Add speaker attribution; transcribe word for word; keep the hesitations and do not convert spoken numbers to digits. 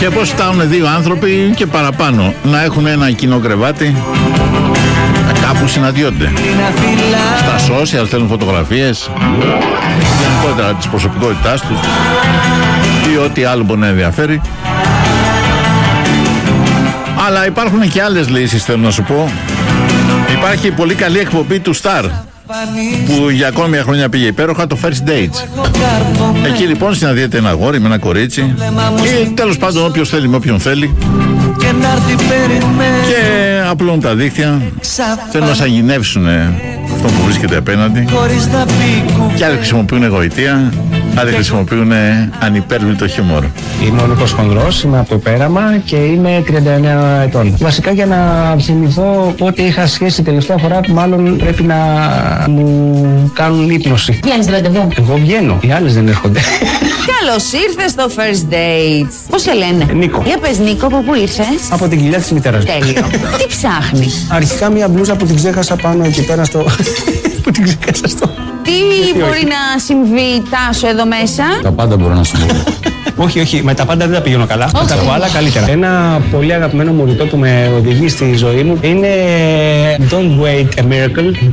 Speaker 1: Και πώς φτάνουν δύο άνθρωποι και παραπάνω να έχουν ένα κοινό κρεβάτι, κάπου συναντιόνται. Στα social θέλουν φωτογραφίες, γενικότερα της προσωπικότητάς τους ή ό,τι άλλο μπορεί να ενδιαφέρει. Αλλά υπάρχουν και άλλες λύσεις, θέλω να σου πω. Υπάρχει πολύ καλή εκπομπή του Star που για ακόμη μια χρονιά πήγε υπέροχα, το First Dates. Εκεί λοιπόν συναντιέται ένα αγόρι με ένα κορίτσι ή τέλος πάντων όποιος θέλει με όποιον θέλει και απλώνουν τα δίχτυα, θέλουν να σαγηνεύσουν αυτό που βρίσκεται απέναντι και άλλοι χρησιμοποιούν γοητεία, άλλοι χρησιμοποιούν ανυπέρβλητο χιούμορ.
Speaker 2: Είμαι ο Νίκος Χονδρός, είμαι από το Πέραμα και είμαι τριάντα εννέα ετών. Βασικά για να θυμηθώ πότε είχα σχέση τελευταία φορά που μάλλον πρέπει να μου κάνουν ύπνωση.
Speaker 3: Βγαίνεις ραντεβού?
Speaker 2: Εγώ βγαίνω, οι άλλες δεν έρχονται.
Speaker 3: Καλώς ήρθες στο First Dates. Πώς σε λένε?
Speaker 2: Νίκο.
Speaker 3: Για πες Νίκο, από πού ήρθες?
Speaker 2: Από την κοιλιά της μητέρας.
Speaker 3: Τέλειο. Τι ψάχνεις?
Speaker 2: Αρχικά μια μπλούζα που την ξέχασα πάνω εκεί πέρα στο... που την ξέχασα στο...
Speaker 3: Τι μπορεί να συμβεί, Τάσο, εδώ μέσα?
Speaker 4: Τα πάντα μπορώ να συμβεί.
Speaker 2: Όχι, όχι, με τα πάντα δεν τα πηγαίνω καλά. Με τα από άλλα καλύτερα. Ένα πολύ αγαπημένο μου ρητό που με οδηγεί στη ζωή μου είναι Don't wait a miracle.